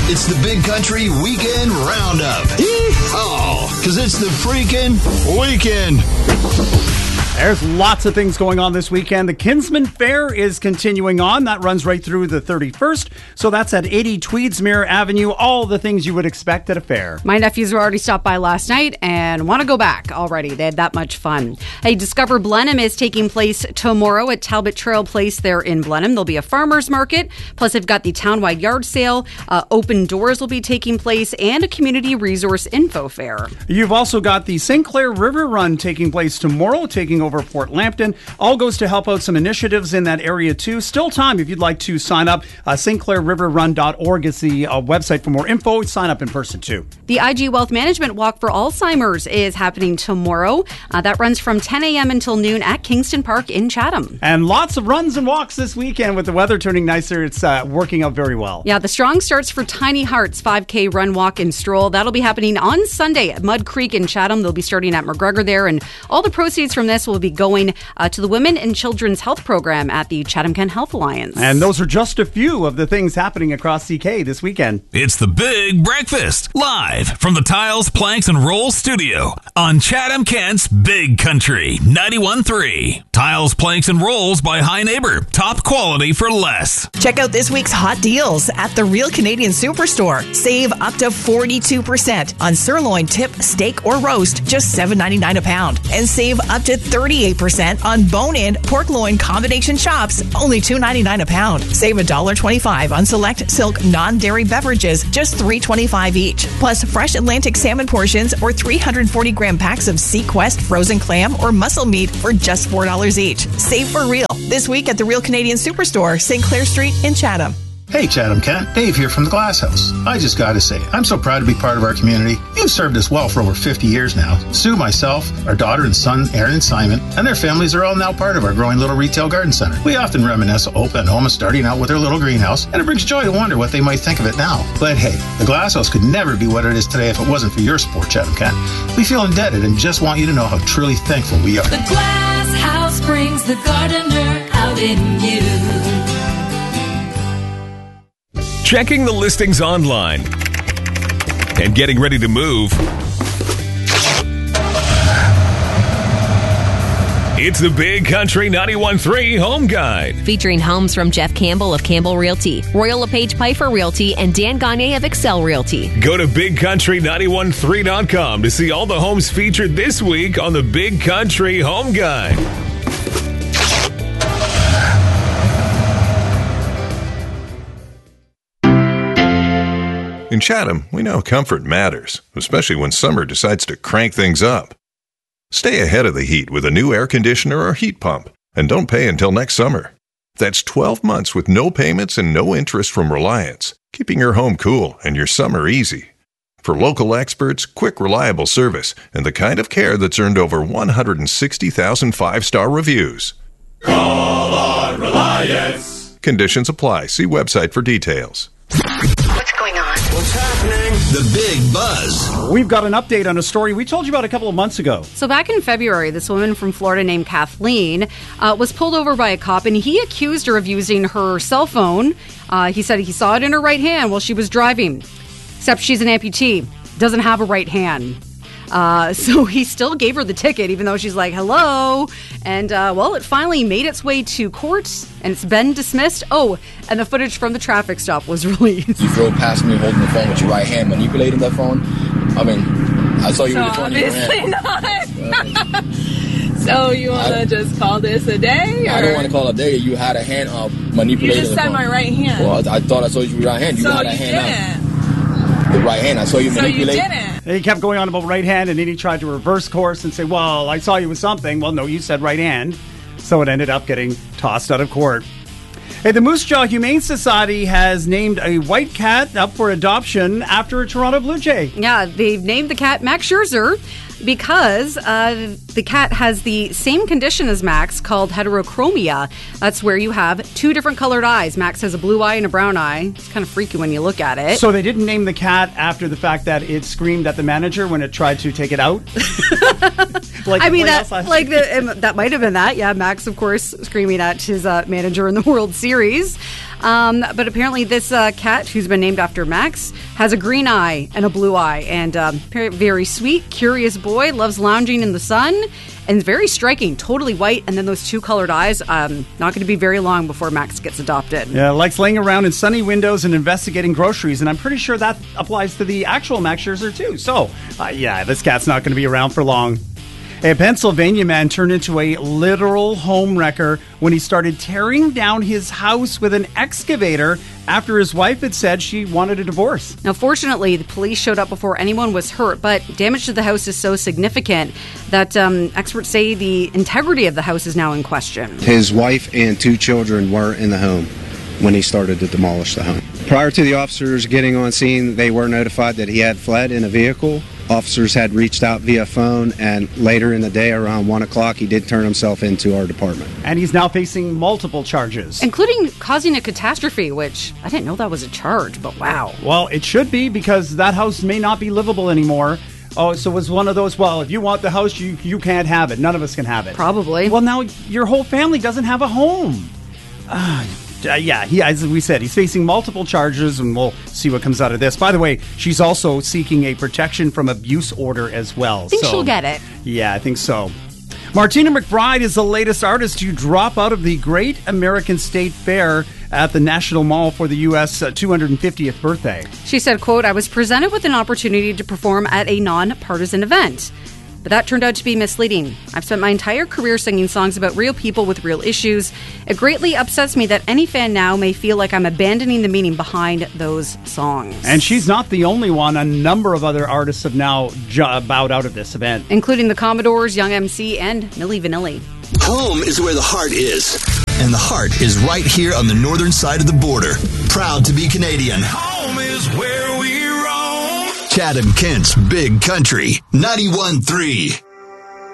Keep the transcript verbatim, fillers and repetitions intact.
It's the Big Country Weekend Roundup. Yeehaw! Because it's the freaking weekend. There's lots of things going on this weekend. The Kinsman Fair is continuing on. That runs right through the thirty-first. So that's at eighty Tweedsmuir Avenue. All the things you would expect at a fair. My nephews were already stopped by last night and want to go back already. They had that much fun. Hey, Discover Blenheim is taking place tomorrow at Talbot Trail Place there in Blenheim. There'll be a farmer's market. Plus, they've got the townwide yard sale. Uh, open doors will be taking place and a community resource info fair. You've also got the Saint Clair River Run taking place tomorrow, taking over Port Lambton. All goes to help out some initiatives in that area too. Still time if you'd like to sign up. Uh, St Clair River Run dot org is the uh, website for more info. Sign up in person too. The I G Wealth Management Walk for Alzheimer's is happening tomorrow. Uh, that runs from ten a.m. until noon at Kingston Park in Chatham. And lots of runs and walks this weekend with the weather turning nicer. It's uh, working out very well. Yeah, the Strong starts for Tiny Hearts five K run, walk, and stroll. That'll be happening on Sunday at Mud Creek in Chatham. They'll be starting at McGregor there, and all the proceeds from this will be going uh, to the Women and Children's Health Program at the Chatham-Kent Health Alliance. And those are just a few of the things happening across C K this weekend. It's the Big Breakfast, live from the Tiles, Planks, and Rolls studio on Chatham-Kent's Big Country ninety-one point three. Tiles, Planks, and Rolls by High Neighbor. Top quality for less. Check out this week's hot deals at the Real Canadian Superstore. Save up to forty-two percent on sirloin, tip, steak, or roast, just seven ninety-nine a pound. And save up to thirty-eight percent on bone-in pork loin combination chops, only two ninety-nine a pound. Save one dollar twenty-five on select Silk non-dairy beverages, just three twenty-five each. Plus fresh Atlantic salmon portions or three hundred forty gram packs of Sequest frozen clam or mussel meat for just four dollars each. Save for real this week at the Real Canadian Superstore, Saint Clair Street in Chatham. Hey Chatham-Kent, Dave here from the Glass House. I just gotta say, I'm so proud to be part of our community. You've served us well for over fifty years now. Sue, myself, our daughter and son, Aaron and Simon, and their families are all now part of our growing little retail garden center. We often reminisce of Opa and Oma starting out with their little greenhouse, and it brings joy to wonder what they might think of it now. But hey, the Glass House could never be what it is today if it wasn't for your support, Chatham-Kent. We feel indebted and just want you to know how truly thankful we are. The Glass House brings the gardener out in you. Checking the listings online and getting ready to move. It's the Big Country ninety-one point three Home Guide. Featuring homes from Jeff Campbell of Campbell Realty, Royal LePage Piper Realty, and Dan Gagne of Excel Realty. Go to big country ninety-one point three dot com to see all the homes featured this week on the Big Country Home Guide. In Chatham, we know comfort matters, especially when summer decides to crank things up. Stay ahead of the heat with a new air conditioner or heat pump, and don't pay until next summer. That's twelve months with no payments and no interest from Reliance, keeping your home cool and your summer easy. For local experts, quick, reliable service, and the kind of care that's earned over one hundred sixty thousand five-star reviews. Call on Reliance. Conditions apply. See website for details. What's going on? What's happening? The Big Buzz. We've got an update on a story we told you about a couple of months ago. So back in February, this woman from Florida named Kathleen uh, was pulled over by a cop, and he accused her of using her cell phone. Uh, he said he saw it in her right hand while she was driving, except she's an amputee, doesn't have a right hand. Uh, so he still gave her the ticket, even though she's like, hello. And, uh, well, it finally made its way to court, and it's been dismissed. Oh, and the footage from the traffic stop was released. You drove past me holding the phone with your right hand, manipulating that phone. I mean, I saw you so with the phone in your hand. Obviously not. So you want to just call this a day? Or? I don't want to call it a day. You had a hand uh, manipulating You just the said phone. my right hand. Well, I, I thought I saw you with your right hand. You so had a you hand didn't. out. The right hand. I saw you so manipulate. You didn't. He kept going on about right hand, and then he tried to reverse course and say, well, I saw you with something. Well, no, you said right hand. So it ended up getting tossed out of court. Hey, the Moose Jaw Humane Society has named a white cat up for adoption after a Toronto Blue Jay. Yeah, they've named the cat Max Scherzer because uh, the cat has the same condition as Max called heterochromia. That's where you have two different colored eyes. Max has a blue eye and a brown eye. It's kind of freaky when you look at it. So they didn't name the cat after the fact that it screamed at the manager when it tried to take it out? Like I mean, that like the, that might have been that. Yeah, Max, of course, screaming at his uh, manager in the World Series. Um, but apparently this uh, cat, who's been named after Max, has a green eye and a blue eye. And um, very sweet, curious boy, loves lounging in the sun, and very striking, totally white. And then those two colored eyes, um, not going to be very long before Max gets adopted. Yeah, likes laying around in sunny windows and investigating groceries. And I'm pretty sure that applies to the actual Max Scherzer, too. So, uh, yeah, this cat's not going to be around for long. A Pennsylvania man turned into a literal home wrecker when he started tearing down his house with an excavator after his wife had said she wanted a divorce. Now, fortunately, the police showed up before anyone was hurt, but damage to the house is so significant that um, experts say the integrity of the house is now in question. His wife and two children were in the home when he started to demolish the home. Prior to the officers getting on scene, they were notified that he had fled in a vehicle. Officers had reached out via phone, and later in the day, around one o'clock, he did turn himself into our department. And he's now facing multiple charges. Including causing a catastrophe, which I didn't know that was a charge, but wow. Well, it should be, because that house may not be livable anymore. Oh, so it was one of those, well, if you want the house, you, you can't have it. None of us can have it. Probably. Well, now your whole family doesn't have a home. Uh, Uh, yeah, he, as we said, he's facing multiple charges, and we'll see what comes out of this. By the way, she's also seeking a protection from abuse order as well. I think so, she'll get it. Yeah, I think so. Martina McBride is the latest artist to drop out of the Great American State Fair at the National Mall for the U S two hundred fiftieth birthday. She said, quote, "I was presented with an opportunity to perform at a non-partisan event. But that turned out to be misleading. I've spent my entire career singing songs about real people with real issues. It greatly upsets me that any fan now may feel like I'm abandoning the meaning behind those songs." And she's not the only one. A number of other artists have now j- bowed out of this event, including the Commodores, Young M C, and Milli Vanilli. Home is where the heart is. And the heart is right here on the northern side of the border. Proud to be Canadian. Home is where we roam. Chatham Kent's Big Country, ninety-one point three.